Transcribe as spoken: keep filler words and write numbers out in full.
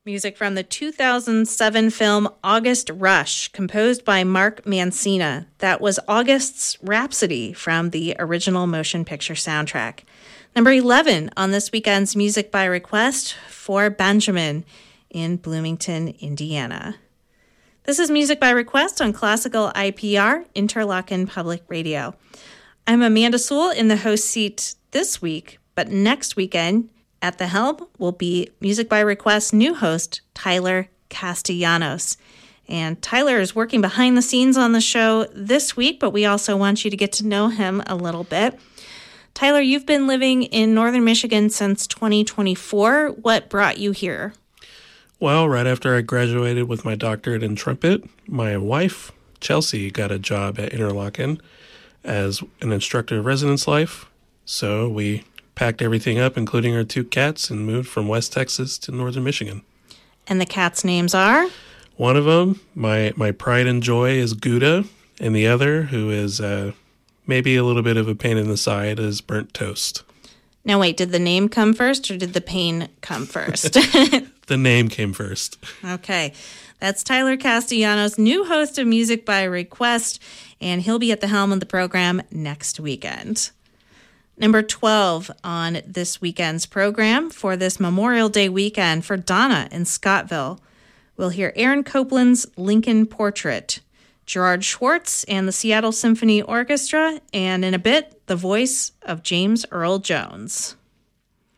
Music from the two thousand seven film August Rush, composed by Mark Mancina. That was August's Rhapsody from the original motion picture soundtrack. Number eleven on this weekend's Music by Request, For Benjamin in Bloomington, Indiana. This is Music by Request on Classical I P R, Interlochen Public Radio. I'm Amanda Sewell in the host seat this week, but next weekend at the helm will be Music by Request new host Tyler Castellanos. And Tyler is working behind the scenes on the show this week, but we also want you to get to know him a little bit. Tyler, you've been living in Northern Michigan since twenty twenty-four. What brought you here? Well, right after I graduated with my doctorate in trumpet, my wife, Chelsea, got a job at Interlochen as an instructor of residence life. So we packed everything up, including our two cats, and moved from West Texas to Northern Michigan. And the cats' names are? One of them, my, my pride and joy, is Gouda, and the other, who is uh, maybe a little bit of a pain in the side, is Burnt Toast. Now wait, did the name come first or did the pain come first? The name came first. Okay. That's Tyler Castellanos, new host of Music by Request, and he'll be at the helm of the program next weekend. Number twelve on this weekend's program for this Memorial Day weekend for Donna in Scottville. We'll hear Aaron Copland's Lincoln Portrait, Gerard Schwartz and the Seattle Symphony Orchestra, and in a bit, the voice of James Earl Jones.